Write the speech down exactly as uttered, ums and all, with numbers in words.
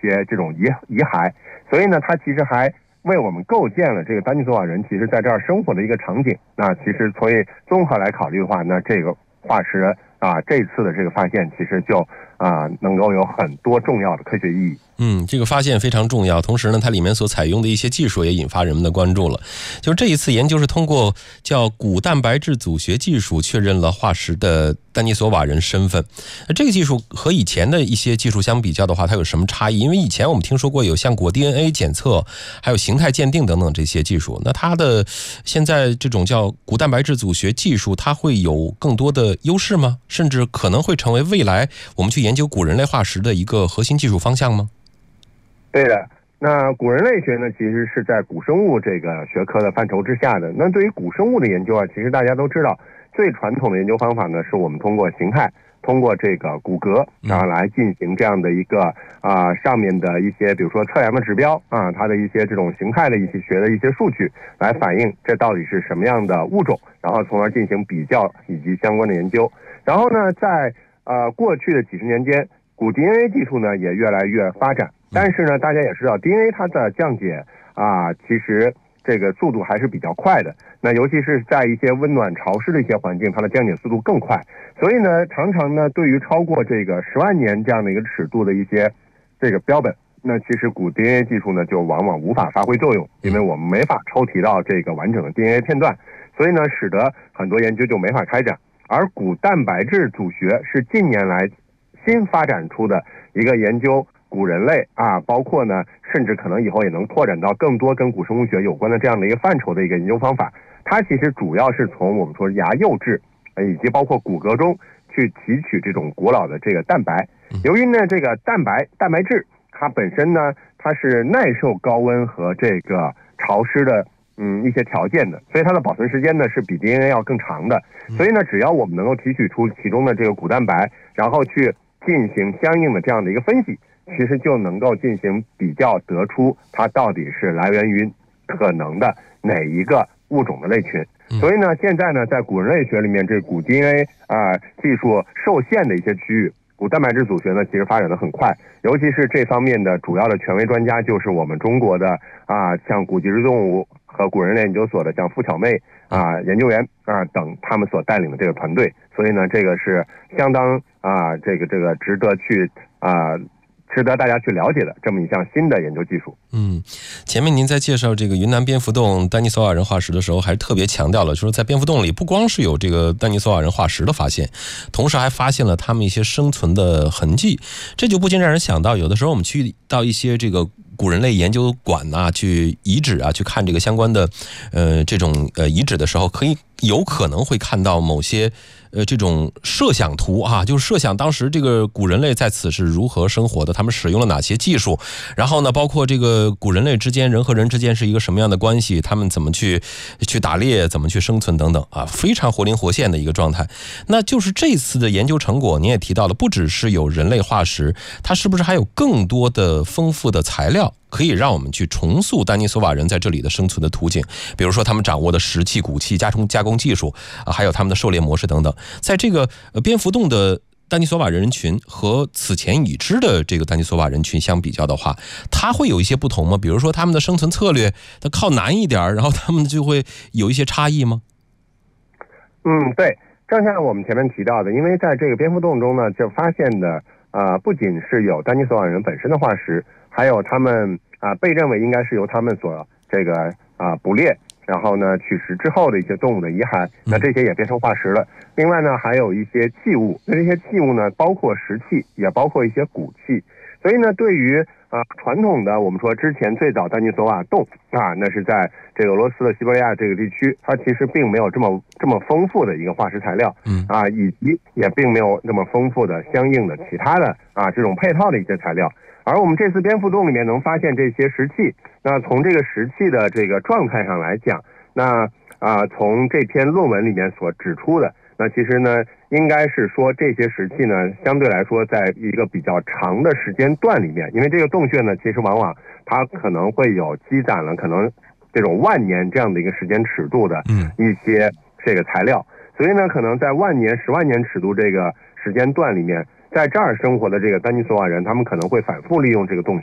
些这种遗遗骸，所以呢，它其实还为我们构建了这个丹尼索瓦人其实在这儿生活的一个场景。那其实所以综合来考虑的话，那这个化石啊，这次的这个发现其实就啊能够有很多重要的科学意义。 嗯，这个发现非常重要，同时呢，它里面所采用的一些技术也引发人们的关注了。就是这一次研究是通过叫骨蛋白质组学技术确认了化石的丹尼索瓦人身份。那这个技术和以前的一些技术相比较的话，它有什么差异？因为以前我们听说过有像果 D N A 检测，还有形态鉴定等等这些技术。那它的现在这种叫骨蛋白质组学技术，它会有更多的优势吗？甚至可能会成为未来我们去研究古人类化石的一个核心技术方向吗？ 对的，那古人类学呢，其实是在古生物这个学科的范畴之下的。那对于古生物的研究啊，其实大家都知道，最传统的研究方法呢，是我们通过形态，通过这个骨骼，然后来进行这样的一个啊、呃、上面的一些，比如说测量的指标啊，它的一些这种形态的一些学的一些数据，来反映这到底是什么样的物种，然后从而进行比较以及相关的研究。然后呢，在呃过去的几十年间，古 D N A 技术呢也越来越发展。但是呢，大家也知道 D N A 它的降解啊，其实这个速度还是比较快的。那尤其是在一些温暖潮湿的一些环境，它的降解速度更快。所以呢，常常呢，对于超过这个十万年这样的一个尺度的一些这个标本，那其实古 D N A 技术呢就往往无法发挥作用，因为我们没法抽提到这个完整的 D N A 片段，所以呢，使得很多研究就没法开展。而骨蛋白质组学是近年来新发展出的一个研究古人类啊，包括呢，甚至可能以后也能拓展到更多跟古生物学有关的这样的一个范畴的一个研究方法。它其实主要是从我们说牙釉质，以及包括骨骼中去提取这种古老的这个蛋白。由于呢，这个蛋白蛋白质它本身呢，它是耐受高温和这个潮湿的嗯一些条件的，所以它的保存时间呢是比 D N A 要更长的。所以呢，只要我们能够提取出其中的这个骨蛋白，然后去进行相应的这样的一个分析，其实就能够进行比较，得出它到底是来源于可能的哪一个物种的类群。所以呢，现在呢，在古人类学里面，这古 D N A 啊、呃、技术受限的一些区域，古蛋白质组学呢，其实发展的很快，尤其是这方面的主要的权威专家就是我们中国的啊、呃，像古脊椎动物和古人类研究所的像付巧妹啊、呃、研究员啊、呃、等他们所带领的这个团队。所以呢，这个是相当啊、呃，这个这个值得去啊。呃值得大家去了解的这么一项新的研究技术。 嗯，前面您在介绍这个云南蝙蝠洞丹尼索瓦人化石的时候，还特别强调了，说在蝙蝠洞里不光是有这个丹尼索瓦人化石的发现，同时还发现了他们一些生存的痕迹。这就不禁让人想到，有的时候我们去到一些这个古人类研究馆啊，去遗址啊，去看这个相关的呃这种呃遗址的时候，可以有可能会看到某些呃这种设想图啊，就是设想当时这个古人类在此是如何生活的，他们使用了哪些技术，然后呢，包括这个古人类之间，人和人之间是一个什么样的关系，他们怎么去去打猎，怎么去生存等等啊，非常活灵活现的一个状态。那就是这次的研究成果，您也提到了，不只是有人类化石，它是不是还有更多的丰富的材料？可以让我们去重塑丹尼索瓦人在这里的生存的途径，比如说他们掌握的石器、骨器加工加工技术啊，还有他们的狩猎模式等等。在这个呃蝙蝠洞的丹尼索瓦人群和此前已知的这个丹尼索瓦人群相比较的话，它会有一些不同吗？比如说他们的生存策略，它靠南一点，然后他们就会有一些差异吗？ 嗯，对，正像我们前面提到的，因为在这个蝙蝠洞中呢，就发现的呃不仅是有丹尼索瓦人本身的化石，还有他们啊、呃、被认为应该是由他们所这个啊、呃、捕猎，然后呢取食之后的一些动物的遗骸，那这些也变成化石了。另外呢，还有一些器物，那这些器物呢，包括石器，也包括一些骨器。所以呢，对于啊、呃、传统的我们说之前最早丹尼索瓦洞啊，那是在这个俄罗斯的西伯利亚这个地区，它其实并没有这么这么丰富的一个化石材料，嗯啊，以及也并没有那么丰富的相应的其他的啊这种配套的一些材料。而我们这次蝙蝠洞里面能发现这些石器，那从这个石器的这个状态上来讲，那啊、呃、从这篇论文里面所指出的，那其实呢应该是说这些石器呢相对来说在一个比较长的时间段里面，因为这个洞穴呢其实往往它可能会有积攒了可能这种万年这样的一个时间尺度的一些这个材料，所以呢可能在万年十万年尺度这个时间段里面，在这儿生活的这个丹尼索瓦人，他们可能会反复利用这个洞穴